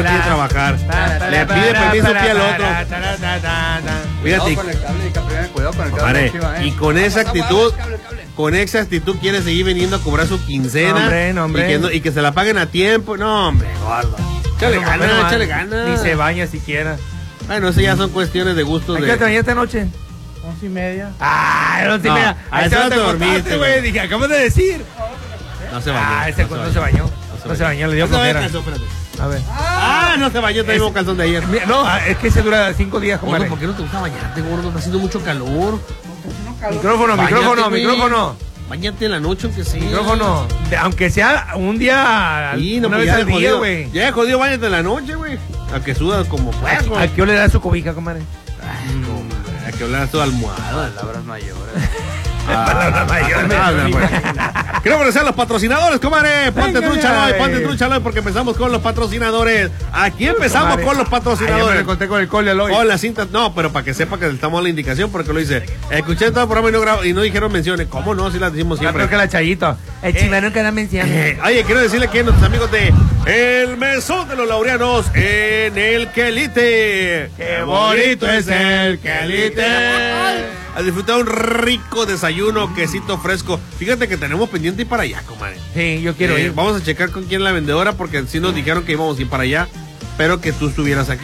quiere trabajar. Le pide permiso un pie al otro. Fíjate. Cuidado con el Compadre, cable. y con esa actitud, con esa actitud quiere seguir viniendo a cobrar su quincena. No, hombre. Y que se la paguen a tiempo. No, hombre, gordo. Échale ganas. Ni se baña siquiera. Bueno, eso ya son cuestiones de gustos. ¿A qué te bañaste esta noche? 11:30. Ah, 11:30. A esa hora te dormiste, güey. Dije, acabas de decir. No se bañó. Ese no se bañó. No se bañó, le dio flojera. A ver. No se bañó, te mismo calzón de ayer. No, es que se dura 5 días, Gordo, compadre. ¿por qué no te gusta bañarte, gordo? Está haciendo mucho calor. Micrófono. Bañate en la noche, aunque sí. Micrófono. Aunque sea un día. Sí, no, una pues vez ya al de día, jodido. güey. Ya de jodido, bañate en la noche, güey. A que sudas como fuego. ¿A qué le da su cobija, compadre? A que hablas tu almohada. Palabras mayores. Quiero agradecer a los patrocinadores, comadre. Ponte trucha, porque empezamos con los patrocinadores. Aquí empezamos con los patrocinadores. Me conté con el cole hoy. Con la cinta, no, pero para que sepa que le estamos dando la indicación, porque lo dice. Escuché todo el programa y no dijeron menciones. ¿Cómo no? Si las decimos siempre. Creo que la Chayito. El chimano nunca da menciones. Oye, quiero decirle que nuestros amigos de El Mesón de los Laureanos en el Quelite. ¡Qué bonito es el Quelite! A disfrutar un rico desayuno, quesito fresco. Fíjate que tenemos pendiente ir para allá, comadre. Sí, yo quiero ir. Vamos a checar con quién es la vendedora, porque sí nos dijeron que íbamos a ir para allá, pero que tú estuvieras aquí.